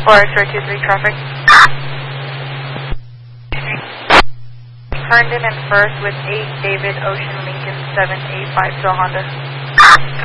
4 X-ray 23 traffic. Herndon and First with 8 David Ocean Lincoln 785 to Honda.